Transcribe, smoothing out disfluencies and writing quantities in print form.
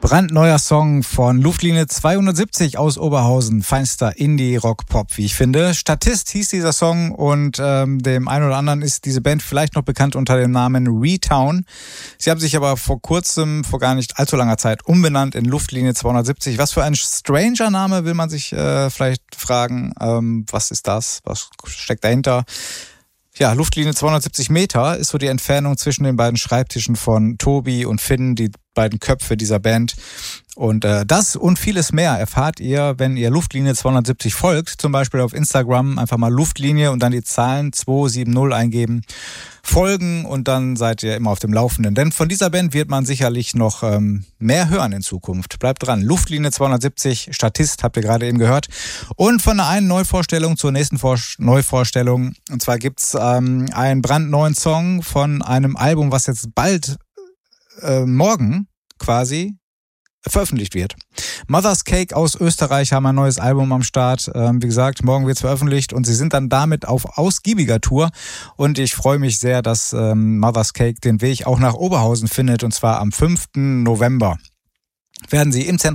Brandneuer Song von Luftlinie 270 aus Oberhausen. Feinster Indie-Rock-Pop, wie ich finde. Statist hieß dieser Song und dem einen oder anderen ist diese Band vielleicht noch bekannt unter dem Namen Retown. Sie haben sich aber vor kurzem, vor gar nicht allzu langer Zeit, umbenannt in Luftlinie 270. Was für ein Stranger-Name, will man sich vielleicht fragen. Was ist das? Was steckt dahinter? Ja, Luftlinie 270 Meter ist so die Entfernung zwischen den beiden Schreibtischen von Tobi und Finn, die beiden Köpfe dieser Band. Und das und vieles mehr erfahrt ihr, wenn ihr Luftlinie 270 folgt, zum Beispiel auf Instagram, einfach mal Luftlinie und dann die Zahlen 270 eingeben, folgen und dann seid ihr immer auf dem Laufenden. Denn von dieser Band wird man sicherlich noch mehr hören in Zukunft. Bleibt dran, Luftlinie 270, Statist, habt ihr gerade eben gehört. Und von der einen Neuvorstellung zur nächsten Neuvorstellung. Und zwar gibt's einen brandneuen Song von einem Album, was jetzt bald morgen quasi veröffentlicht wird. Mother's Cake aus Österreich haben ein neues Album am Start. Wie gesagt, morgen wird es veröffentlicht und sie sind dann damit auf ausgiebiger Tour. Und ich freue mich sehr, dass Mother's Cake den Weg auch nach Oberhausen findet, und zwar am 5. November. Werden sie im Zentrum